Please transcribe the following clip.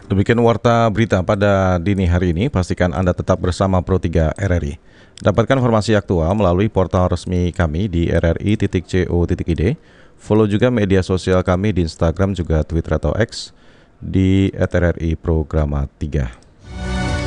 Demikian warta berita pada dini hari ini. Pastikan Anda tetap bersama Pro3 RRI. Dapatkan informasi aktual melalui portal resmi kami di rri.co.id. Follow juga media sosial kami di Instagram juga Twitter atau X di @RRI Programa 3.